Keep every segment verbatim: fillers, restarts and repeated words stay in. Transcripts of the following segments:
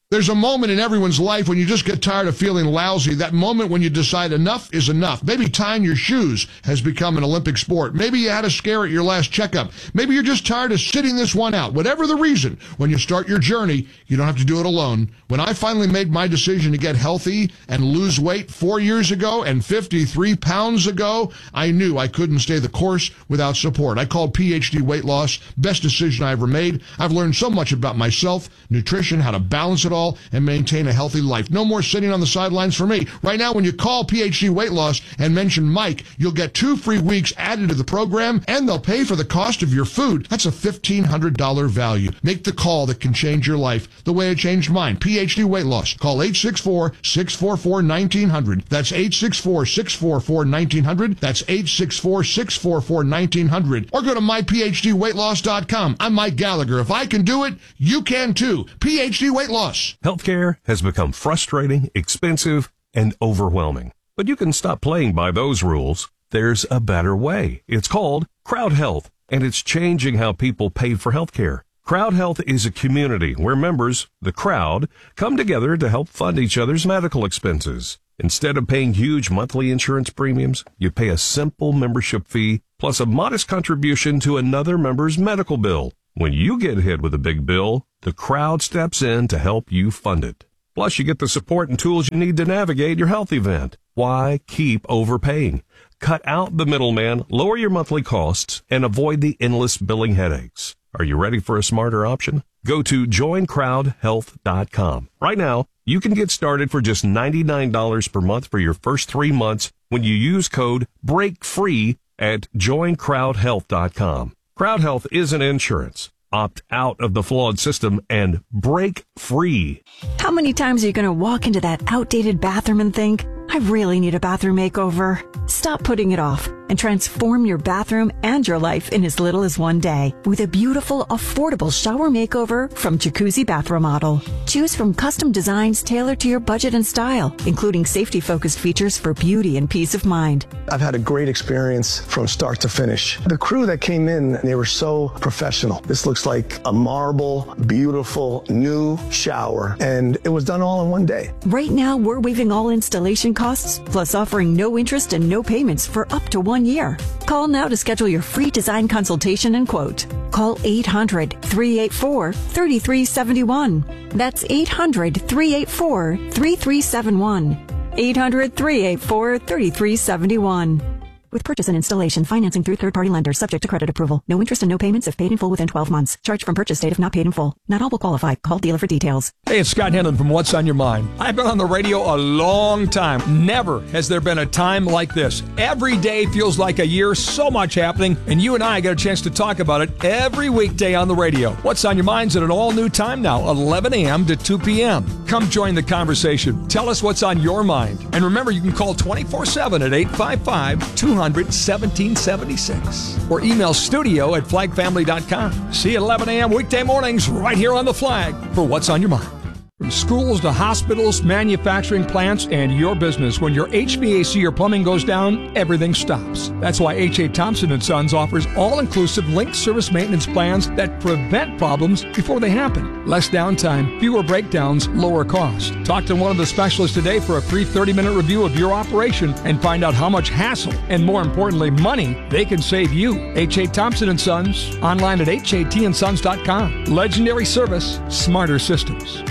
There's a moment in everyone's life when you just get tired of feeling lousy. That moment when you decide enough is enough. Maybe tying your shoes has become an Olympic sport. Maybe you had a scare at your last checkup. Maybe you're just tired of sitting this one out. Whatever the reason, when you start your journey, you don't have to do it alone. When I finally made my decision to get healthy and lose weight four years ago and fifty-three pounds ago, I knew I couldn't stay the course without support. I called P H D Weight Loss. Best decision I ever made. I've learned so much about myself, nutrition, how to balance it all, and maintain a healthy life. No more sitting on the sidelines for me. Right now, when you call P H D Weight Loss and mention Mike, you'll get two free weeks added to the program, and they'll pay for the cost of your food. That's a fifteen hundred dollars value. Make the call that can change your life the way it changed mine. P H D Weight Loss. Call eight six four, six four four, one nine zero zero. That's eight six four, six four four, one nine zero zero. That's eight six four, six four four, one nine zero zero. Or go to my p h d weight loss dot com. I'm Mike Gallagher. If I can do it, you can too. P H D Weight Loss. Healthcare has become frustrating, expensive, and overwhelming. But you can stop playing by those rules. There's a better way. It's called Crowd Health, and it's changing how people pay for healthcare. Crowd Health is a community where members, the crowd, come together to help fund each other's medical expenses. Instead of paying huge monthly insurance premiums, you pay a simple membership fee plus a modest contribution to another member's medical bill. When you get hit with a big bill, the crowd steps in to help you fund it. Plus, you get the support and tools you need to navigate your health event. Why keep overpaying? Cut out the middleman, lower your monthly costs, and avoid the endless billing headaches. Are you ready for a smarter option? Go to join crowd health dot com. Right now, you can get started for just ninety-nine dollars per month for your first three months when you use code BREAKFREE at join crowd health dot com. Crowd Health isn't insurance. Opt out of the flawed system and break free. How many times are you going to walk into that outdated bathroom and think, I really need a bathroom makeover? Stop putting it off and transform your bathroom and your life in as little as one day with a beautiful, affordable shower makeover from Jacuzzi Bath Remodel. Choose from custom designs tailored to your budget and style, including safety-focused features for beauty and peace of mind. I've had a great experience from start to finish. The crew that came in, they were so professional. This looks like a marble, beautiful, new shower, and it was done all in one day. Right now, we're waiving all installation costs, plus offering no interest and no payments for up to one year. Call now to schedule your free design consultation and quote. Call eight hundred, three eight four, three three seven one. That's eight hundred, three eight four, three three seven one. eight hundred, three eight four, three three seven one. With purchase and installation, financing through third-party lenders subject to credit approval. No interest and no payments if paid in full within twelve months. Charge from purchase date if not paid in full. Not all will qualify. Call dealer for details. Hey, it's Scott Henlon from What's on Your Mind. I've been on the radio a long time. Never has there been a time like this. Every day feels like a year, so much happening, and you and I got a chance to talk about it every weekday on the radio. What's on Your Mind's at an all-new time now, eleven a.m. to two p.m. Come join the conversation. Tell us what's on your mind. And remember, you can call twenty-four seven at eight five five, two hundred, seventeen seventy-six or email studio at flag family dot com. See you at eleven a.m. weekday mornings right here on The Flag for What's on Your Mind. From schools to hospitals, manufacturing plants, and your business, when your H V A C or plumbing goes down, everything stops. That's why H A. Thompson and Sons offers all-inclusive linked service maintenance plans that prevent problems before they happen. Less downtime, fewer breakdowns, lower cost. Talk to one of the specialists today for a free thirty-minute review of your operation and find out how much hassle and, more importantly, money they can save you. H A. Thompson and Sons, online at H A T and sons dot com. Legendary service, smarter systems.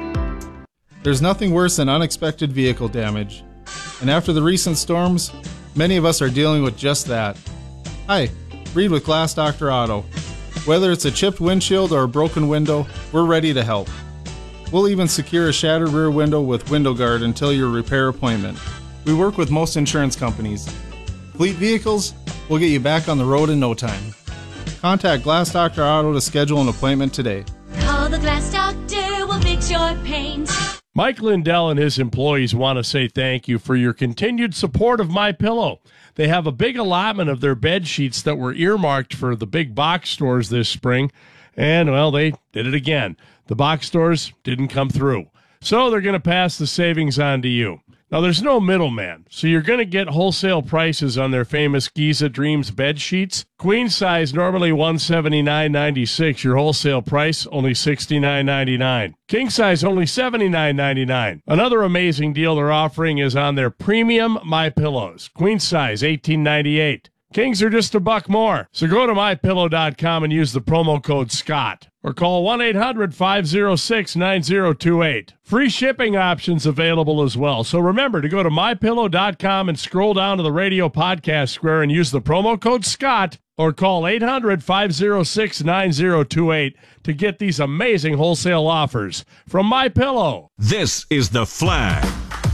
There's nothing worse than unexpected vehicle damage. And after the recent storms, many of us are dealing with just that. Hi, Reed with Glass Doctor Auto. Whether it's a chipped windshield or a broken window, we're ready to help. We'll even secure a shattered rear window with Window Guard until your repair appointment. We work with most insurance companies. Fleet vehicles, we'll get you back on the road in no time. Contact Glass Doctor Auto to schedule an appointment today. Call the Glass Doctor, we'll fix your paint. Mike Lindell and his employees want to say thank you for your continued support of MyPillow. They have a big allotment of their bed sheets that were earmarked for the big box stores this spring, and, well, they did it again. The box stores didn't come through, so they're going to pass the savings on to you. Now, there's no middleman, so you're going to get wholesale prices on their famous Giza Dreams bed sheets. Queen size, normally one hundred seventy-nine ninety-six. Your wholesale price, only sixty-nine ninety-nine. King size, only seventy-nine ninety-nine. Another amazing deal they're offering is on their premium MyPillows. Queen size, eighteen ninety-eight. Kings are just a buck more. So go to my pillow dot com and use the promo code SCOTT. Or call one eight hundred five oh six nine oh two eight. Free shipping options available as well. So remember to go to my pillow dot com and scroll down to the radio podcast square and use the promo code SCOTT. Or call eight hundred five oh six nine oh two eight to get these amazing wholesale offers from MyPillow. This is The Flag.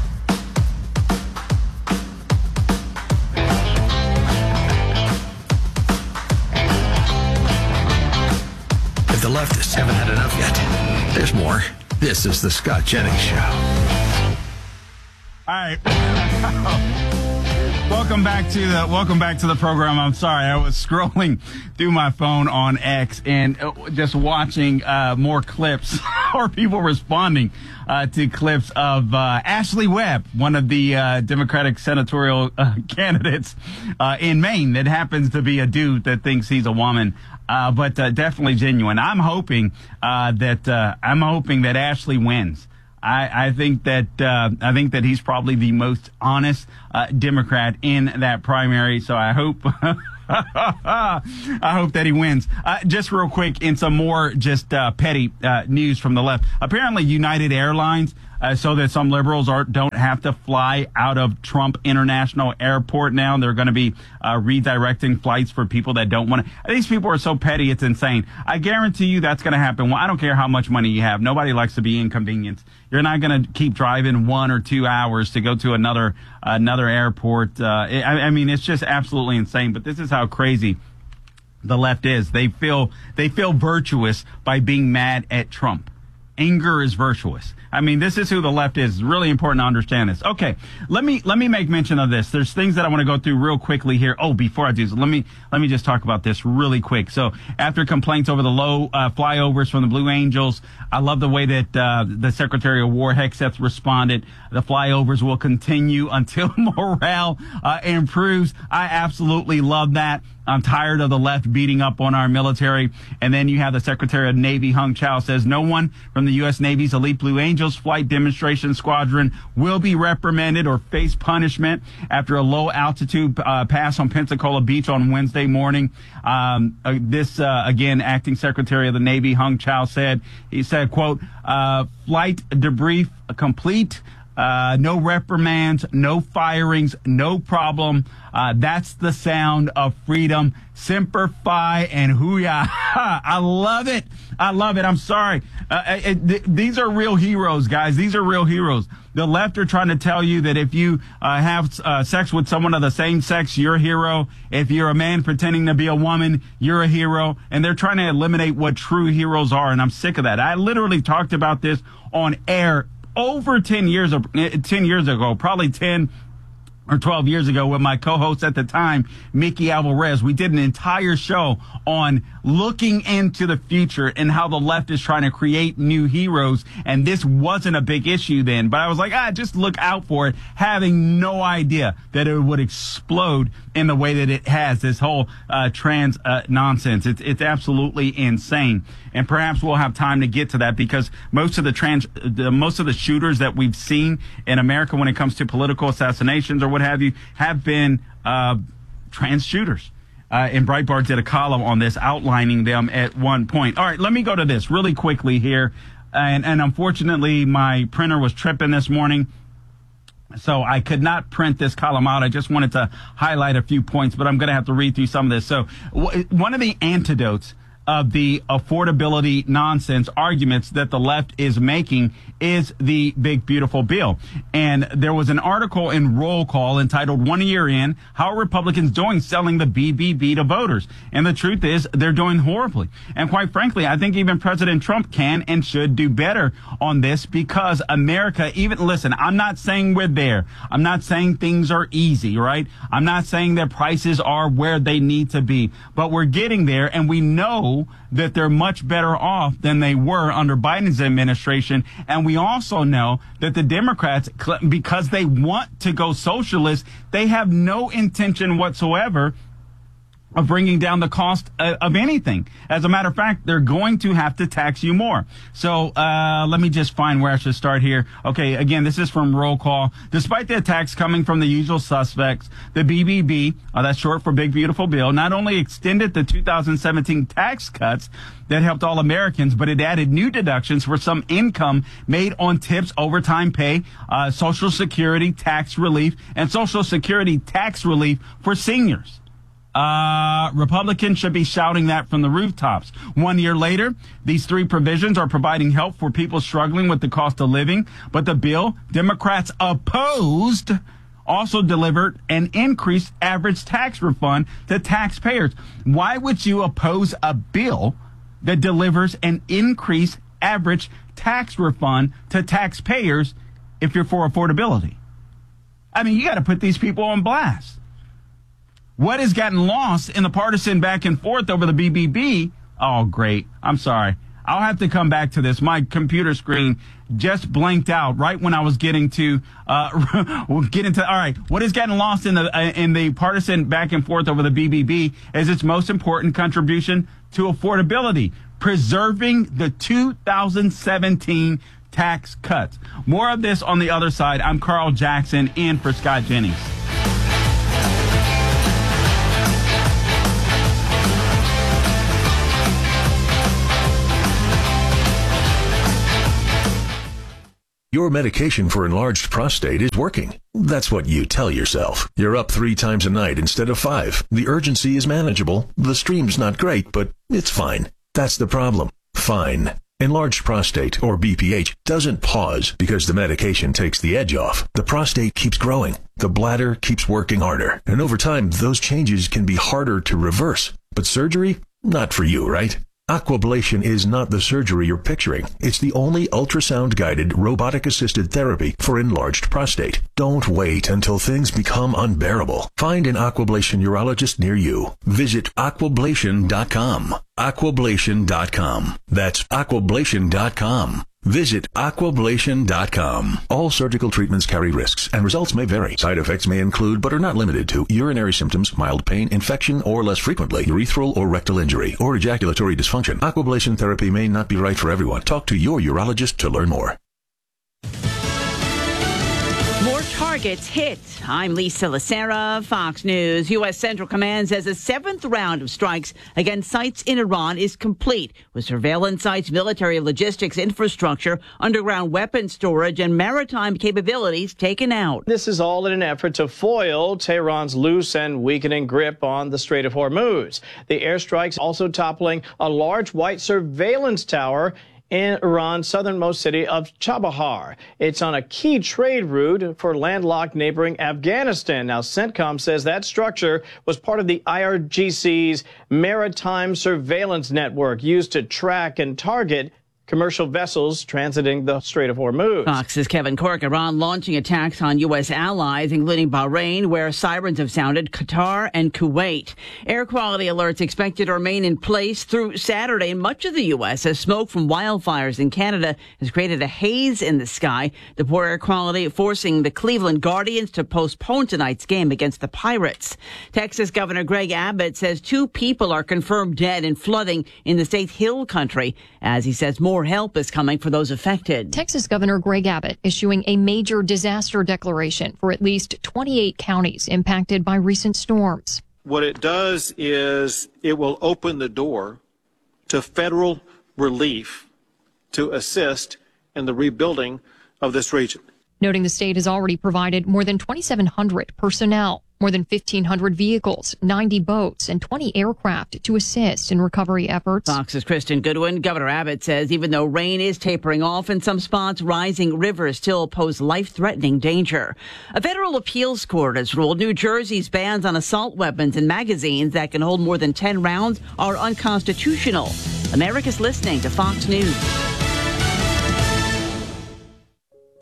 If the leftists haven't had enough yet, there's more. This is the Scott Jennings Show. All right. Welcome back to the welcome back to the program. I'm sorry, I was scrolling through my phone on X and just watching uh, more clips or people responding uh, to clips of uh, Ashley Webb, one of the uh, Democratic senatorial uh, candidates uh, in Maine that happens to be a dude that thinks he's a woman. Uh, but uh, definitely genuine. I'm hoping uh, that uh, I'm hoping that Ashley wins. I, I think that uh, I think that he's probably the most honest uh, Democrat in that primary. So I hope I hope that he wins. Uh, just real quick, in some more just uh, petty uh, news from the left. Apparently, United Airlines. Uh, so that some liberals are, don't have to fly out of Trump International Airport now. They're going to be uh, redirecting flights for people that don't want to. These people are so petty, it's insane. I guarantee you that's going to happen. Well, I don't care how much money you have. Nobody likes to be inconvenienced. You're not going to keep driving one or two hours to go to another another airport. Uh, I, I mean, it's just absolutely insane. But this is how crazy the left is. They feel they feel virtuous by being mad at Trump. Anger is virtuous. I mean, this is who the left is. It's really important to understand this. Okay, let me let me make mention of this. There's things that I want to go through real quickly here. Oh, before I do this, let me let me just talk about this really quick. So, after complaints over the low uh, flyovers from the Blue Angels, I love the way that uh, the Secretary of War Hegseth responded. The flyovers will continue until morale uh, improves. I absolutely love that. I'm tired of the left beating up on our military. And then you have the Secretary of Navy, Hung Chow, says no one from the U S Navy's elite Blue Angels flight demonstration squadron will be reprimanded or face punishment after a low altitude uh, pass on Pensacola Beach on Wednesday morning. Um, uh, this, uh, again, Acting Secretary of the Navy, Hung Chow, said, he said, quote, uh, flight debrief complete. Uh, no reprimands, no firings, no problem. Uh, that's the sound of freedom. Semper Fi and Hooyah. I love it. I love it. I'm sorry. Uh, it, th- these are real heroes, guys. These are real heroes. The left are trying to tell you that if you uh, have uh, sex with someone of the same sex, you're a hero. If you're a man pretending to be a woman, you're a hero. And they're trying to eliminate what true heroes are. And I'm sick of that. I literally talked about this on air over ten years, ten years ago, probably ten or twelve years ago with my co-host at the time, Mickey Alvarez. We did an entire show on looking into the future and how the left is trying to create new heroes. And this wasn't a big issue then, but I was like, ah, just look out for it, having no idea that it would explode in the way that it has, this whole uh, trans uh, nonsense. It's, it's absolutely insane. And perhaps we'll have time to get to that because most of the trans, the, most of the shooters that we've seen in America when it comes to political assassinations or what have you have been uh, trans shooters. Uh, and Breitbart did a column on this, outlining them at one point. All right, let me go to this really quickly here. And, and unfortunately, my printer was tripping this morning, so I could not print this column out. I just wanted to highlight a few points, but I'm going to have to read through some of this. So w- one of the antidotes of the affordability nonsense arguments that the left is making is the big, beautiful bill. And there was an article in Roll Call entitled One Year In, How Are Republicans Doing Selling the B B B to Voters? And the truth is they're doing horribly. And quite frankly, I think even President Trump can and should do better on this because America, even, listen, I'm not saying we're there. I'm not saying things are easy, right? I'm not saying that prices are where they need to be, but we're getting there and we know know that they're much better off than they were under Biden's administration. And we also know that the Democrats, because they want to go socialist, they have no intention whatsoever of bringing down the cost uh, of anything. As a matter of fact, they're going to have to tax you more. So uh let me just find where I should start here. Okay, again, this is from Roll Call. Despite the attacks coming from the usual suspects, the B B B, uh, that's short for Big Beautiful Bill, not only extended the two thousand seventeen tax cuts that helped all Americans, but it added new deductions for some income made on tips, overtime pay, uh Social Security tax relief, and Social Security tax relief for seniors. Uh, Republicans should be shouting that from the rooftops. One year later, these three provisions are providing help for people struggling with the cost of living. But the bill Democrats opposed also delivered an increased average tax refund to taxpayers. Why would you oppose a bill that delivers an increased average tax refund to taxpayers if you're for affordability? I mean, you got to put these people on blast. What has gotten lost in the partisan back and forth over the B B B? Oh, great. I'm sorry. I'll have to come back to this. My computer screen just blanked out right when I was getting to, uh, we'll get into, all right. What has gotten lost in the, uh, in the partisan back and forth over the B B B is its most important contribution to affordability, preserving the two thousand seventeen tax cuts. More of this on the other side. I'm Carl Jackson in for Scott Jennings. Your medication for enlarged prostate is working. That's what you tell yourself. You're up three times a night instead of five. The urgency is manageable. The stream's not great, but it's fine. That's the problem. Fine. Enlarged prostate, or B P H, doesn't pause because the medication takes the edge off. The prostate keeps growing. The bladder keeps working harder. And over time, those changes can be harder to reverse. But surgery? Not for you, right? Aquablation is not the surgery you're picturing. It's the only ultrasound-guided, robotic-assisted therapy for enlarged prostate. Don't wait until things become unbearable. Find an Aquablation urologist near you. Visit aquablation dot com. aquablation dot com. That's aquablation dot com. Visit aquablation dot com. All surgical treatments carry risks, and results may vary. Side effects may include, but are not limited to, urinary symptoms, mild pain, infection, or less frequently, urethral or rectal injury, or ejaculatory dysfunction. Aquablation therapy may not be right for everyone. Talk to your urologist to learn more. More targets hit. I'm Lisa Lacera, Fox News. U S. Central Command says a seventh round of strikes against sites in Iran is complete, with surveillance sites, military logistics infrastructure, underground weapons storage, and maritime capabilities taken out. This is all in an effort to foil Tehran's loose and weakening grip on the Strait of Hormuz. The airstrikes also toppling a large white surveillance tower in Iran's southernmost city of Chabahar. It's on a key trade route for landlocked neighboring Afghanistan. Now, CENTCOM says that structure was part of the I R G C's maritime surveillance network used to track and target commercial vessels transiting the Strait of Hormuz. Fox's Kevin Corke. Iran launching attacks on U S allies, including Bahrain, where sirens have sounded, Qatar, and Kuwait. Air quality alerts expected to remain in place through Saturday in much of the U S as smoke from wildfires in Canada has created a haze in the sky. The poor air quality forcing the Cleveland Guardians to postpone tonight's game against the Pirates. Texas Governor Greg Abbott says two people are confirmed dead in flooding in the state's hill country, as he says more help is coming for those affected. Texas Governor Greg Abbott issuing a major disaster declaration for at least twenty-eight counties impacted by recent storms. What it does is it will open the door to federal relief to assist in the rebuilding of this region. Noting the state has already provided more than twenty-seven hundred personnel, more than fifteen hundred vehicles, ninety boats, and twenty aircraft to assist in recovery efforts. Fox's Kristen Goodwin. Governor Abbott says even though rain is tapering off in some spots, rising rivers still pose life-threatening danger. A federal appeals court has ruled New Jersey's bans on assault weapons and magazines that can hold more than ten rounds are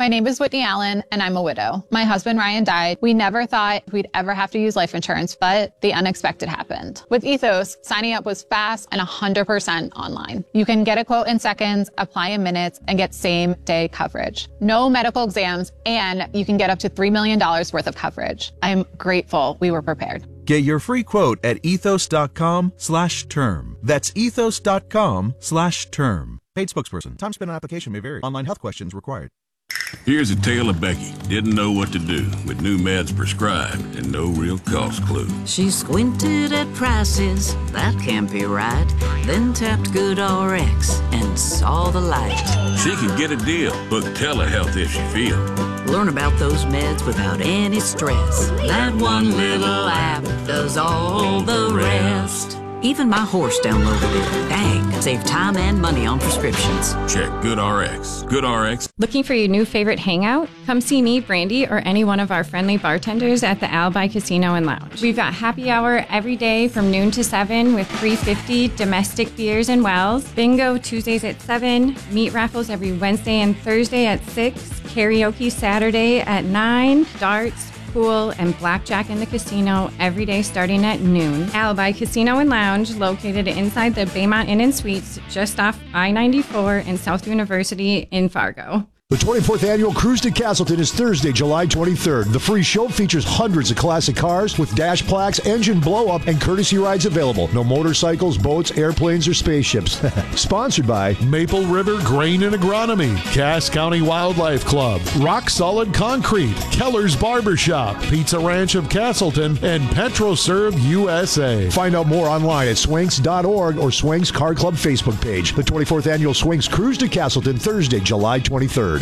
My name is Whitney Allen, and I'm a widow. My husband, Ryan, died. We never thought we'd ever have to use life insurance, but the unexpected happened. With Ethos, signing up was fast and one hundred percent online. You can get a quote in seconds, apply in minutes, and get same-day coverage. No medical exams, and you can get up to three million dollars worth of coverage. I'm grateful we were prepared. Get your free quote at ethos.com slash term. That's ethos.com slash term. Paid spokesperson. Time spent on application may vary. Online health questions required. Here's a tale of Becky. Didn't know what to do with new meds prescribed and no real cost clue. She squinted at prices, that can't be right. Then tapped GoodRx and saw the light. She can get a deal. Book telehealth if she feels. Learn about those meds without any stress. That one little app does all the rest. Even my horse downloaded it. Dang, save time and money on prescriptions. Check GoodRx. GoodRx. Looking for your new favorite hangout? Come see me, Brandy, or any one of our friendly bartenders at the Alibi Casino and Lounge. We've got happy hour every day from noon to seven with three fifty domestic beers and wells. Bingo Tuesdays at seven. Meat raffles every Wednesday and Thursday at six. Karaoke Saturday at nine. Darts, pool, and blackjack in the casino every day starting at noon. Alibi Casino and Lounge, located inside the Baymont Inn and Suites, just off I ninety-four in South University in Fargo. The twenty-fourth Annual Cruise to Castleton is Thursday, July twenty-third. The free show features hundreds of classic cars with dash plaques, engine blow-up, and courtesy rides available. No motorcycles, boats, airplanes, or spaceships. Sponsored by Maple River Grain and Agronomy, Cass County Wildlife Club, Rock Solid Concrete, Keller's Barbershop, Pizza Ranch of Castleton, and PetroServe U S A. Find out more online at swanks dot org or Swanks Car Club Facebook page. The twenty-fourth Annual Swanks Cruise to Castleton, Thursday, July twenty-third.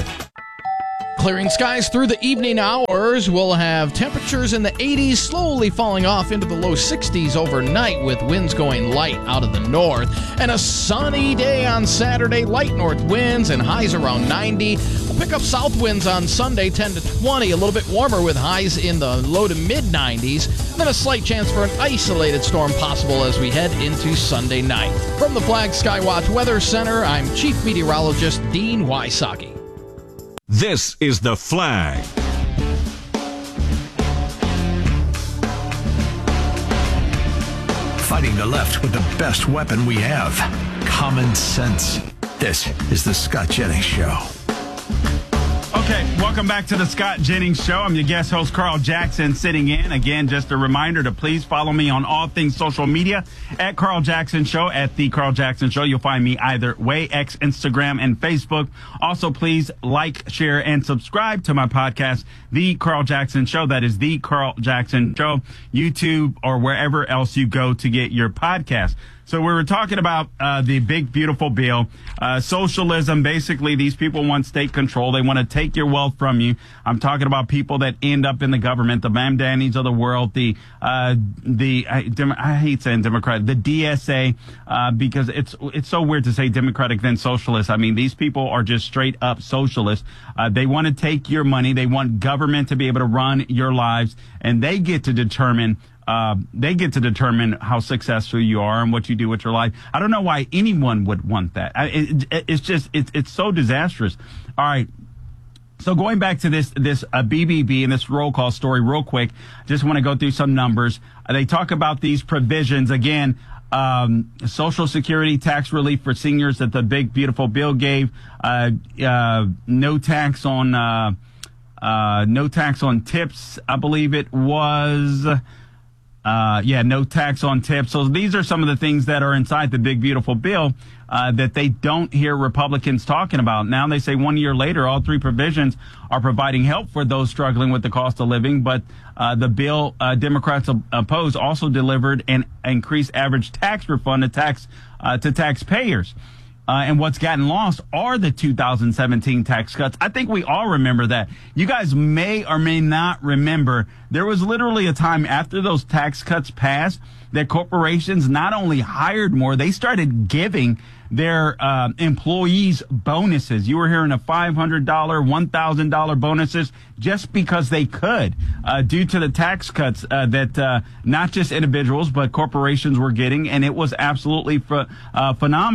Clearing skies through the evening hours. We'll have temperatures in the eighties, slowly falling off into the low sixties overnight with winds going light out of the north. And a sunny day on Saturday, light north winds and highs around ninety. We'll pick up south winds on Sunday, ten to twenty, a little bit warmer with highs in the low to mid nineties. And then a slight chance for an isolated storm possible as we head into Sunday night. From the Flag Skywatch Weather Center, I'm Chief Meteorologist Dean Wysocki. This is The Flag. Fighting the left with the best weapon we have, common sense. This is the Scott Jennings Show. Okay, welcome back to the Scott Jennings Show. I'm your guest host, Carl Jackson, sitting in. Again, just a reminder to please follow me on all things social media at Carl Jackson Show, at The Carl Jackson Show. You'll find me either way, X, Instagram, and Facebook. Also, please like, share, and subscribe to my podcast, The Carl Jackson Show. That is The Carl Jackson Show, YouTube, or wherever else you go to get your podcast. So we were talking about uh, the big, beautiful bill. Uh, socialism, basically, these people want state control. They want to take your wealth from you. I'm talking about people that end up in the government, the Mamdanis of the world, the, uh, the I, Dem- I hate saying Democrat, the D S A, uh, because it's it's so weird to say Democratic then socialist. I mean, these people are just straight up socialists. Uh, they want to take your money. They want government to be able to run your lives, and they get to determine Uh, they get to determine how successful you are and what you do with your life. I don't know why anyone would want that. I, it, it, it's just, it, it's so disastrous. All right. So going back to this, this uh, B B B and this roll call story real quick, just want to go through some numbers. Uh, they talk about these provisions again. Um, Social Security tax relief for seniors that the big, beautiful bill gave, uh, uh, no tax on, uh, uh, no tax on tips. I believe it was, Uh, yeah, no tax on tips. So these are some of the things that are inside the big, beautiful bill uh, that they don't hear Republicans talking about. Now they say one year later, all three provisions are providing help for those struggling with the cost of living. But uh, the bill uh, Democrats oppose also delivered an increased average tax refund to tax uh, to taxpayers. Uh, and what's gotten lost are the two thousand seventeen tax cuts. I think we all remember that. You guys may or may not remember there was literally a time after those tax cuts passed that corporations not only hired more, they started giving their uh, employees bonuses. You were hearing a five hundred dollars, one thousand dollars bonuses just because they could, uh, due to the tax cuts uh, that uh, not just individuals but corporations were getting, and it was absolutely ph- uh, phenomenal.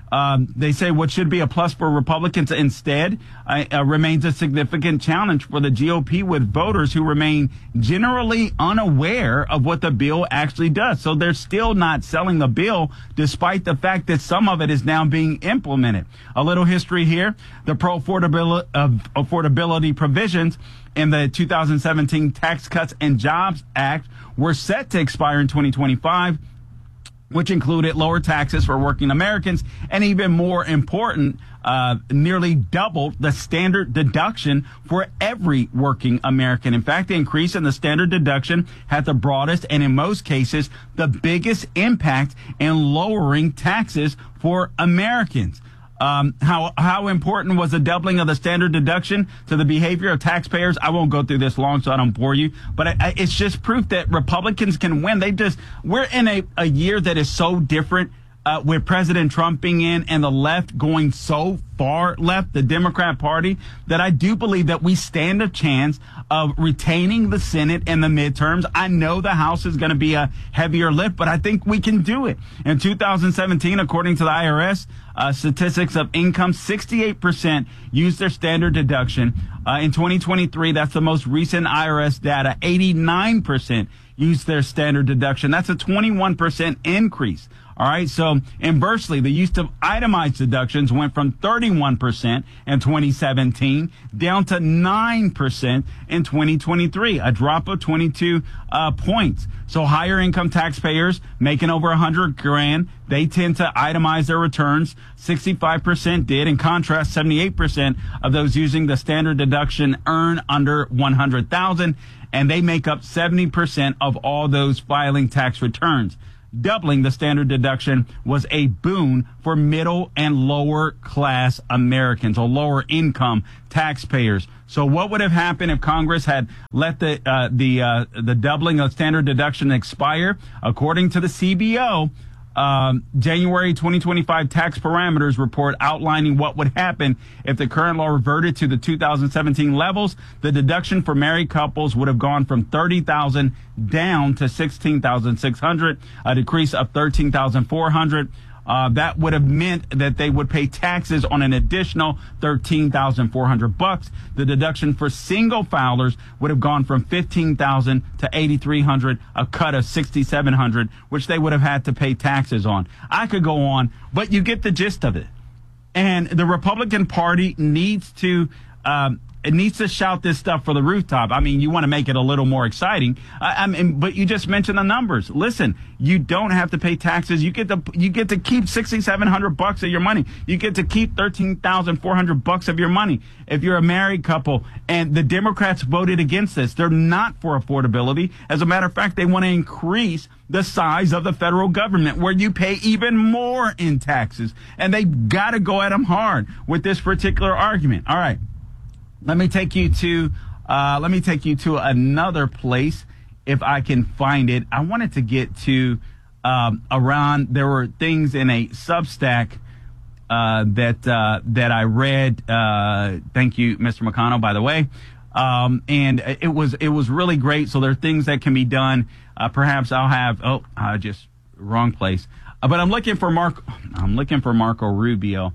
Um, they say what should be a plus for Republicans instead uh, uh, remains a significant challenge for the G O P with voters who remain generally unaware of what the bill actually does. So they're still not selling the bill, despite the fact that some of it is now being implemented. A little history here. The pro-affordability uh, affordability provisions in the two thousand seventeen Tax Cuts and Jobs Act were set to expire in twenty twenty-five, which included lower taxes for working Americans, and even more important, uh, nearly doubled the standard deduction for every working American. In fact, the increase in the standard deduction had the broadest and in most cases, the biggest impact in lowering taxes for Americans. Um, how, how important was the doubling of the standard deduction to the behavior of taxpayers? I won't go through this long so I don't bore you, but I, I, it's just proof that Republicans can win. They just, we're in a, a year that is so different, uh, with President Trump being in and the left going so far left, the Democrat Party, that I do believe that we stand a chance of retaining the Senate in the midterms. I know the House is going to be a heavier lift, but I think we can do it. In two thousand seventeen, according to the I R S, uh, statistics of income, sixty-eight percent used their standard deduction. Uh, in twenty twenty-three, that's the most recent I R S data, eighty-nine percent used their standard deduction. That's a twenty-one percent increase. All right. So inversely, the use of itemized deductions went from thirty-one percent in twenty seventeen down to nine percent in twenty twenty-three, a drop of twenty-two uh, points. So higher income taxpayers making over a hundred grand, they tend to itemize their returns. sixty-five percent did. In contrast, seventy-eight percent of those using the standard deduction earn under one hundred thousand, and they make up seventy percent of all those filing tax returns. Doubling the standard deduction was a boon for middle and lower class Americans, or lower income taxpayers. So what would have happened if Congress had let the uh, the uh, the doubling of standard deduction expire? According to the C B O, um, January twenty twenty-five tax parameters report outlining what would happen if the current law reverted to the two thousand seventeen levels. The deduction for married couples would have gone from thirty thousand down to sixteen thousand six hundred, a decrease of thirteen thousand four hundred. Uh, that would have meant that they would pay taxes on an additional thirteen thousand four hundred bucks. The deduction for single filers would have gone from fifteen thousand to eighty-three hundred, a cut of sixty-seven hundred, which they would have had to pay taxes on. I could go on, but you get the gist of it. And the Republican Party needs to, um, it needs to shout this stuff for the rooftop. I mean, you want to make it a little more exciting. I, I mean, but you just mentioned the numbers. Listen, you don't have to pay taxes. You get to you get to keep sixty-seven hundred bucks of your money. You get to keep thirteen thousand four hundred bucks of your money if you're a married couple. And the Democrats voted against this. They're not for affordability. As a matter of fact, they want to increase the size of the federal government, where you pay even more in taxes. And they got to go at them hard with this particular argument. All right. Let me take you to uh, let me take you to another place if I can find it. I wanted to get to um, around. There were things in a Substack uh, that uh, that I read. Uh, thank you, Mister McConnell, by the way. Um, and it was it was really great. So there are things that can be done. Uh, perhaps I'll have. Oh, uh, just wrong place. Uh, but I'm looking for Mark. I'm looking for Marco Rubio.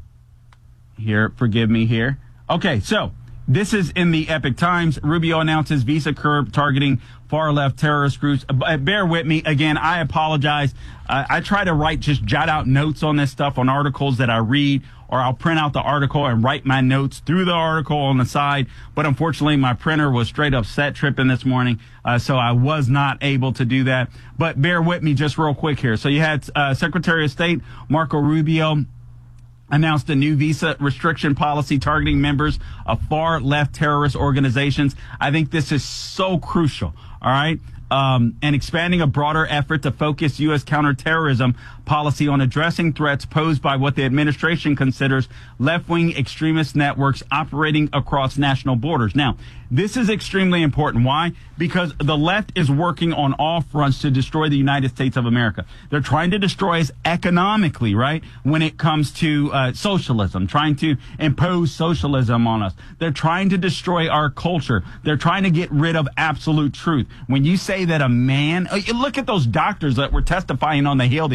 Here, forgive me here. Okay, so this is in the Epic Times. Rubio announces visa curb targeting far-left terrorist groups. Uh, bear with me. Again, I apologize. Uh, I try to write, just jot out notes on this stuff on articles that I read, or I'll print out the article and write my notes through the article on the side. But unfortunately, my printer was straight up set tripping this morning, uh, so I was not able to do that. But bear with me just real quick here. So you had uh, Secretary of State Marco Rubio announced a new visa restriction policy targeting members of far-left terrorist organizations. I think this is so crucial, all right? Um, and expanding a broader effort to focus U S counterterrorism policy on addressing threats posed by what the administration considers left-wing extremist networks operating across national borders. Now, this is extremely important. Why? Because the left is working on all fronts to destroy the United States of America. They're trying to destroy us economically, right? When it comes to uh, socialism, trying to impose socialism on us. They're trying to destroy our culture. They're trying to get rid of absolute truth. When you say that a man, uh, look at those doctors that were testifying on the Hill the other day.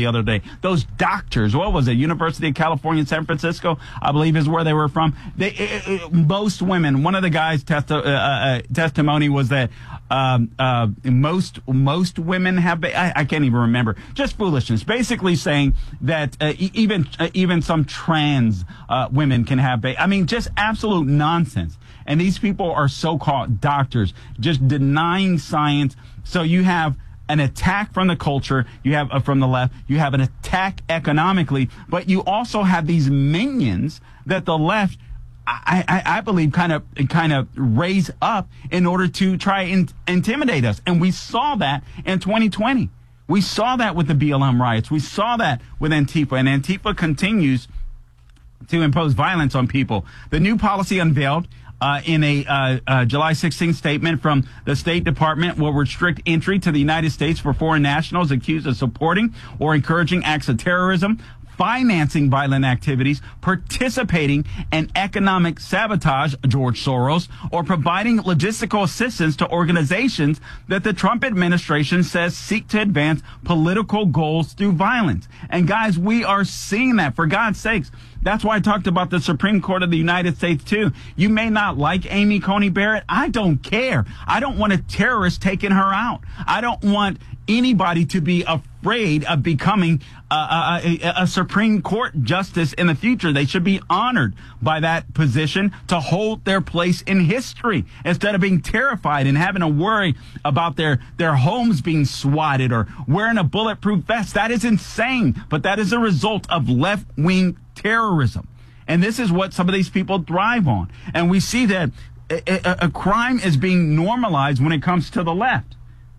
Bay. Those doctors, what was it, University of California, San Francisco, I believe is where they were from. They, it, it, most women, one of the guys' testi- uh, uh, testimony was that um, uh, most most women have, ba- I, I can't even remember, just foolishness, basically saying that uh, e- even uh, even some trans uh, women can have babies. I mean, just absolute nonsense. And these people are so-called doctors, just denying science. So you have an attack from the culture, you have uh, from the left, you have an attack economically, but you also have these minions that the left, I, I, I believe, kind of kind of raise up in order to try and intimidate us. And we saw that in twenty twenty. We saw that with the B L M riots. We saw that with Antifa, and Antifa continues to impose violence on people. The new policy unveiled Uh, in a uh, uh, July sixteenth statement from the State Department will restrict entry to the United States for foreign nationals accused of supporting or encouraging acts of terrorism, financing violent activities, participating in economic sabotage, George Soros, or providing logistical assistance to organizations that the Trump administration says seek to advance political goals through violence. And guys, we are seeing that, for God's sakes. That's why I talked about the Supreme Court of the United States, too. You may not like Amy Coney Barrett. I don't care. I don't want a terrorist taking her out. I don't want anybody to be afraid of becoming a, a, a, a Supreme Court justice in the future. They should be honored by that position to hold their place in history instead of being terrified and having to worry about their, their homes being swatted or wearing a bulletproof vest. That is insane, but that is a result of left-wing terrorism. And this is what some of these people thrive on. And we see that a, a, a crime is being normalized when it comes to the left.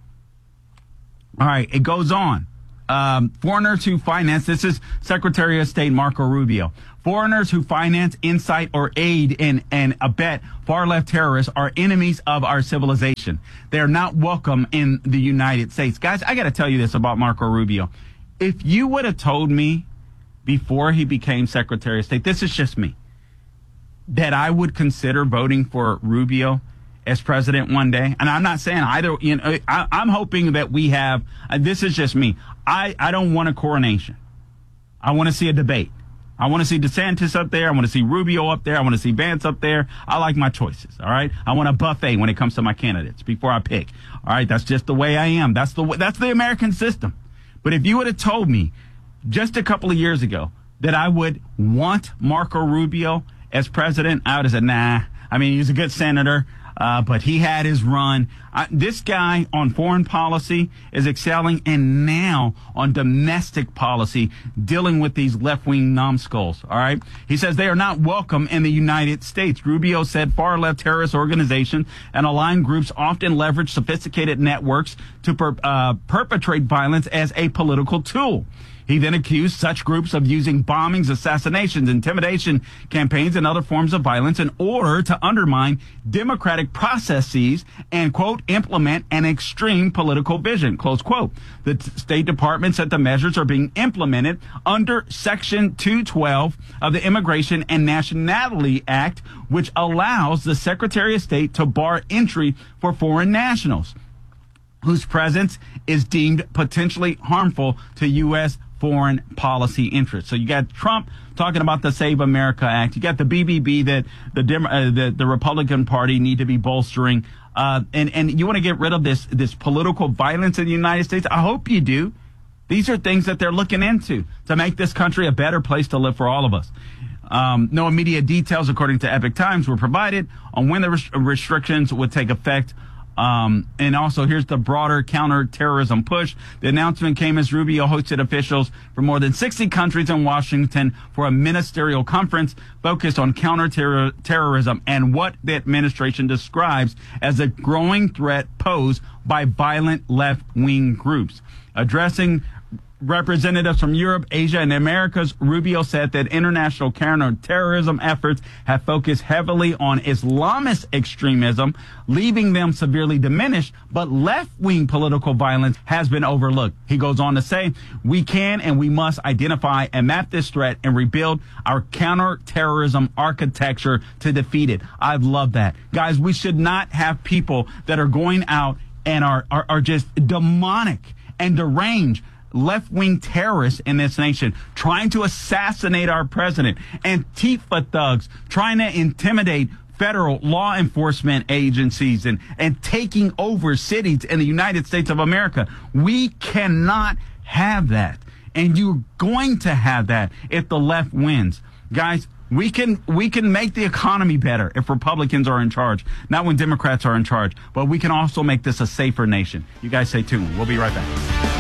All right, it goes on. Um, foreigners who finance, this is Secretary of State Marco Rubio. Foreigners who finance, incite, or aid in and abet far-left terrorists are enemies of our civilization. They are not welcome in the United States. Guys, I got to tell you this about Marco Rubio. If you would have told me before he became Secretary of State, this is just me, that I would consider voting for Rubio as president one day, and I'm not saying either, you know, I, I'm hoping that we have, uh, this is just me, I, I don't want a coronation. I want to see a debate. I want to see DeSantis up there. I want to see Rubio up there. I want to see Vance up there. I like my choices, all right? I want a buffet when it comes to my candidates before I pick, all right? That's just the way I am. That's the that's the American system. But if you would have told me just a couple of years ago that I would want Marco Rubio as president, I would have said, nah. I mean, he's a good senator. Uh, but he had his run. Uh, this guy on foreign policy is excelling, and now on domestic policy, dealing with these left-wing numbskulls, all right? He says they are not welcome in the United States. Rubio said far-left terrorist organizations and aligned groups often leverage sophisticated networks to per, uh, perpetrate violence as a political tool. He then accused such groups of using bombings, assassinations, intimidation campaigns, and other forms of violence in order to undermine democratic processes and, quote, implement an extreme political vision, close quote. The State Department said the measures are being implemented under Section two twelve of the Immigration and Nationality Act, which allows the Secretary of State to bar entry for foreign nationals whose presence is deemed potentially harmful to U S foreign policy interests. So you got Trump talking about the Save America Act. You got the B B B that the Dem- uh, the, the Republican Party need to be bolstering. Uh, and, and you want to get rid of this, this political violence in the United States? I hope you do. These are things that they're looking into to make this country a better place to live for all of us. Um, no immediate details, according to Epoch Times, were provided on when the res- restrictions would take effect. Um, and also, here's the broader counterterrorism push. The announcement came as Rubio hosted officials from more than sixty countries in Washington for a ministerial conference focused on counterterrorism and what the administration describes as a growing threat posed by violent left-wing groups. Addressing representatives from Europe, Asia, and the Americas, Rubio said that international counterterrorism efforts have focused heavily on Islamist extremism, leaving them severely diminished, but left-wing political violence has been overlooked. He goes on to say, we can and we must identify and map this threat and rebuild our counterterrorism architecture to defeat it. I love that. Guys, we should not have people that are going out and are, are, are just demonic and deranged, left-wing terrorists in this nation trying to assassinate our president, Antifa thugs trying to intimidate federal law enforcement agencies and, and taking over cities in the United States of America. We cannot have that. And you're going to have that if the left wins. Guys, we can we can make the economy better if Republicans are in charge, not when Democrats are in charge. But we can also make this a safer nation. You guys stay tuned. We'll be right back.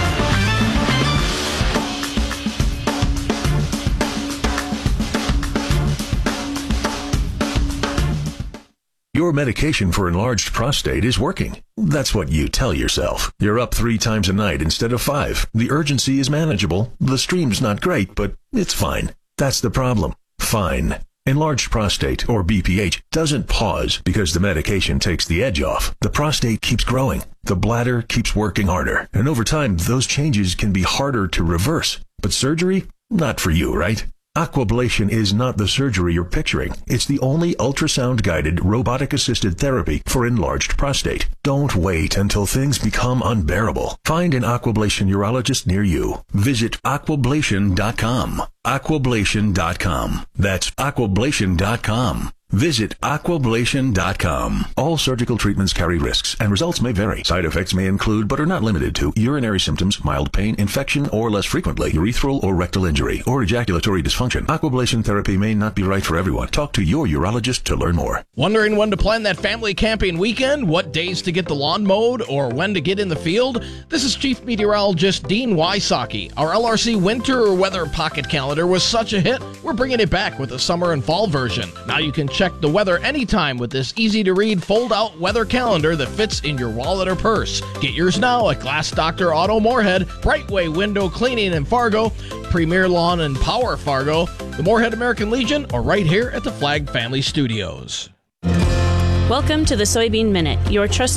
Your medication for enlarged prostate is working. That's what you tell yourself. You're up three times a night instead of five. The urgency is manageable. The stream's not great, but it's fine. That's the problem. Fine. Enlarged prostate, or B P H, doesn't pause because the medication takes the edge off. The prostate keeps growing. The bladder keeps working harder. And over time, those changes can be harder to reverse. But surgery? Not for you, right? Aquablation is not the surgery you're picturing. It's the only ultrasound-guided, robotic-assisted therapy for enlarged prostate. Don't wait until things become unbearable. Find an Aquablation urologist near you. Visit aquablation dot com. aquablation dot com. That's aquablation dot com. Visit aquablation dot com. All surgical treatments carry risks, and results may vary. Side effects may include, but are not limited to, urinary symptoms, mild pain, infection, or less frequently, urethral or rectal injury, or ejaculatory dysfunction. Aquablation therapy may not be right for everyone. Talk to your urologist to learn more. Wondering when to plan that family camping weekend, what days to get the lawn mowed, or when to get in the field? This is Chief Meteorologist Dean Wysocki. Our L R C winter weather pocket calendar was such a hit, we're bringing it back with a summer and fall version. Now you can check the weather anytime with this easy-to-read fold-out weather calendar that fits in your wallet or purse. Get yours now at Glass Doctor Auto Moorhead, Brightway Window Cleaning in Fargo, Premier Lawn and Power Fargo, the Moorhead American Legion, or right here at the Flag Family Studios. Welcome to the Soybean Minute, your trusted